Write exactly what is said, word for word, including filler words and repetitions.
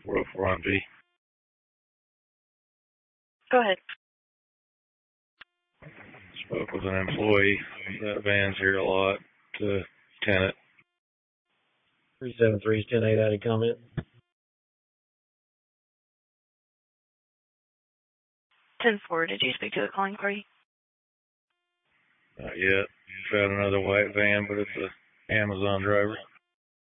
four oh four on B. Go ahead. Spoke with an employee. That van's here a lot. To tenant. three seven three is ten eight. Any comment? ten four, did you speak to the calling party? Not yet. Found another white van, but it's a Amazon driver.